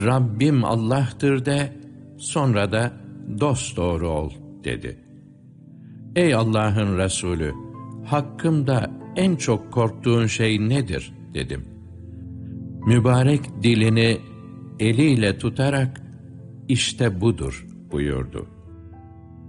Rabbim Allah'tır de, sonra da dosdoğru ol dedi. Ey Allah'ın Resulü, hakkımda en çok korktuğun şey nedir dedim. Mübarek dilini eliyle tutarak işte budur buyurdu.